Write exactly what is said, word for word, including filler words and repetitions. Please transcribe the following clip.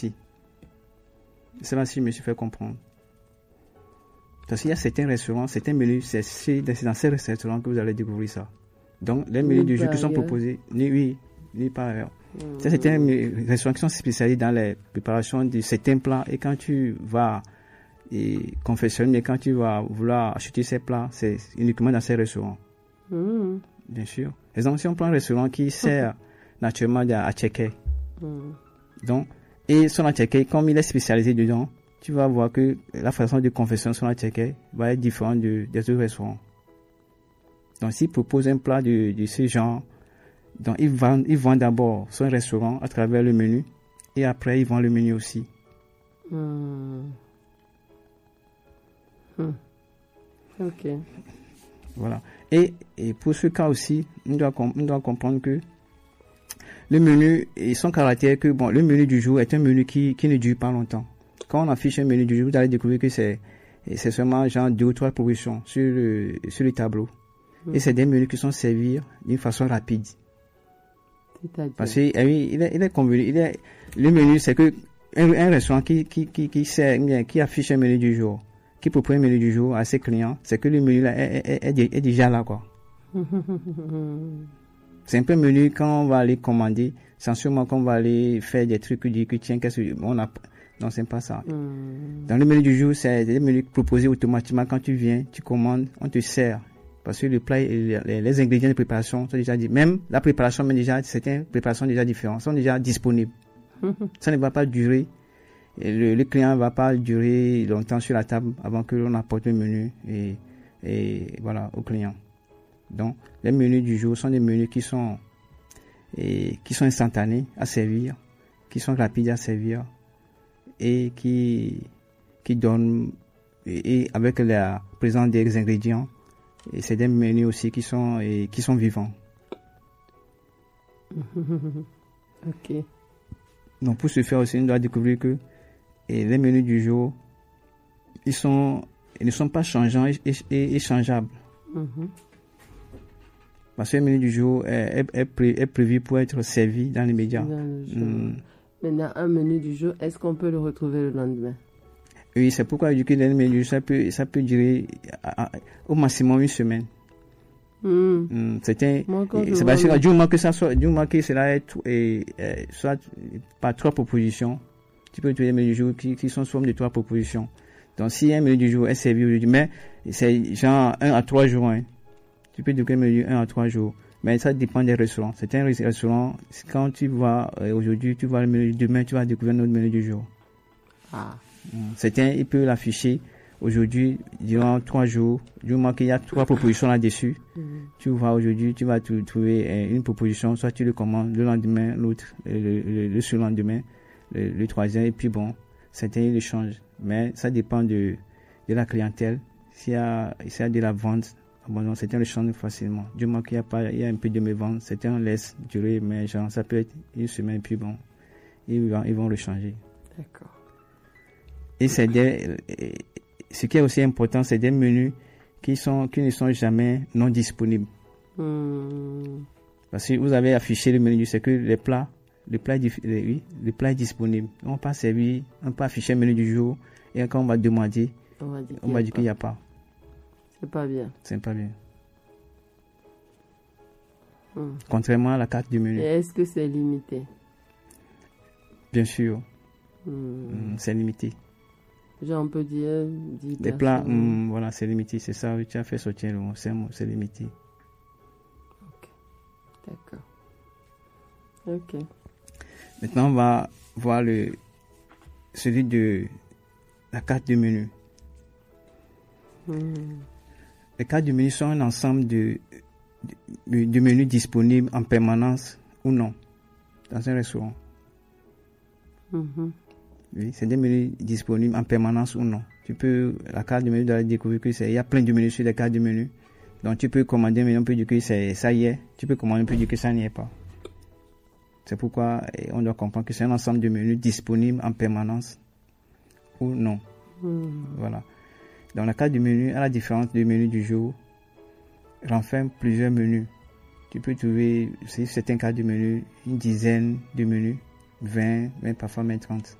aussi. C'est là si je me suis fait comprendre. Parce qu'il y a certains restaurants, certains menus, c'est, c'est dans ces restaurants que vous allez découvrir ça. Donc, les menus du jour qui sont proposés, ni oui, ni par ailleurs. Mmh. C'est certains restaurants qui sont spécialisés dans les préparations de certains plats. Et quand tu vas et confectionner, quand tu vas vouloir acheter ces plats, c'est uniquement dans ces restaurants. Mmh. Bien sûr. Par exemple, si on prend un restaurant qui sert naturellement à tchéké, mmh. donc, et son tchéké, comme il est spécialisé dedans, tu vas voir que la façon de confectionner son tchéké va être différente de, des autres restaurants. Donc, s'il propose un plat de, de ce genre, donc il vend, il vend d'abord son restaurant à travers le menu et après il vend le menu aussi. Mmh. Mmh. Ok. Voilà. Et, et pour ce cas aussi, on doit, on doit comprendre que le menu et son caractère, que bon, le menu du jour est un menu qui, qui ne dure pas longtemps. Quand on affiche un menu du jour, vous allez découvrir que c'est, c'est seulement genre deux ou trois propositions sur le, sur le tableau. Mmh. Et c'est des menus qui sont servis d'une façon rapide. C'est-à-dire? Parce que, eh oui, il est, il est convenu, il est, le menu, c'est que un, un restaurant qui, qui, qui, qui, sert, qui affiche un menu du jour, qui propose un menu du jour à ses clients, c'est que le menu là est, est, est, est, est déjà là, quoi. C'est un peu menu quand on va aller commander, sans sûrement qu'on va aller faire des trucs du que tiens, qu'est-ce que, on a, non, c'est pas ça. Mm. Dans le menu du jour, c'est des menus proposés automatiquement quand tu viens, tu commandes, on te sert. Parce que le plat, les, les ingrédients de préparation sont déjà dit, même la préparation, mais déjà, certaines préparations déjà différentes, sont déjà disponibles. Ça ne va pas durer. Et le, le client ne va pas durer longtemps sur la table avant que l'on apporte le menu et, et voilà, au client. Donc, les menus du jour sont des menus qui sont, et, qui sont instantanés à servir, qui sont rapides à servir et qui, qui donnent, et, et avec la présence des ingrédients, et c'est des menus aussi qui sont, et, qui sont vivants. Ok. Donc, pour ce faire aussi, on doit découvrir que et les menus du jour, ils, sont, ils ne sont pas changeants et, et, et changeables. Mm-hmm. Parce que le menu du jour est, est, est, pré, est prévu pour être servi dans les médias. Mm. Maintenant, un menu du jour, est-ce qu'on peut le retrouver le lendemain? Oui, c'est pourquoi je dis que le menu du jour, ça peut, ça peut durer à, à, au maximum une semaine. Mm. Mm, c'est un, c'est parce que du moment que ça soit, du moment que cela est, et, et, soit par trois propositions, tu peux trouver des menus du jour qui, qui sont sous forme de trois propositions. Donc, si un menu du jour est servi aujourd'hui, mais c'est genre un à trois jours, hein. Tu peux trouver un menu un à trois jours. Mais ça dépend des restaurants. C'est un restaurant, quand tu vas, euh, aujourd'hui, tu vois le menu, demain, tu vas découvrir notre menu du jour. Ah. C'est un, il peut l'afficher aujourd'hui, durant trois jours, du moment qu'il y a trois propositions là-dessus. Mm-hmm. Tu vois, aujourd'hui, tu vas trouver euh, une proposition, soit tu le commandes le lendemain, l'autre, le, le, le surlendemain, le, le troisième, et puis bon, c'est un échange. Mais ça dépend de, de la clientèle. S'il y a, s'il y a de la vente, bon, c'est un échange facilement. Du moment qu'il y a pas, il y a un peu de mévente, c'est un laisse durer, mais genre, ça peut être une semaine, puis bon, ils vont, ils vont le changer. D'accord. Et c'est des, ce qui est aussi important, c'est des menus qui sont, qui ne sont jamais non disponibles. Mm. Parce que vous avez affiché le menu, c'est que les plats, le plat, oui, le plat est disponible. On peut servir, on peut afficher le menu du jour, et quand on va demander, on va dire, on va dire qu'il n'y a pas. C'est pas bien. C'est pas bien. Hmm. Contrairement à la carte du menu. Et est-ce que c'est limité? Bien sûr. Hmm. Hmm, c'est limité. Genre on peut dire dix Les plats, hmm, voilà, c'est limité. C'est ça, tu as fait sortir le mot. C'est, c'est limité. Ok. D'accord. Ok. Maintenant, on va voir le, celui de la carte du menu. Hmm. Les cartes du menu sont un ensemble de, de, de menus disponibles en permanence ou non dans un restaurant. Mm-hmm. Oui, c'est des menus disponibles en permanence ou non. Tu peux, la carte du menu, doit découvrir que c'est, il y a plein de menus sur les cartes du menu. Donc tu peux commander, mais on peut dire que c'est, ça y est. Tu peux commander, on peut dire que ça n'y est pas. C'est pourquoi on doit comprendre que c'est un ensemble de menus disponibles en permanence ou non. Mm. Voilà. Dans la carte du menu, à la différence du menu du jour, renferme plusieurs menus. Tu peux trouver, sur certains cartes du menu, une dizaine de menus, vingt, même parfois même trente.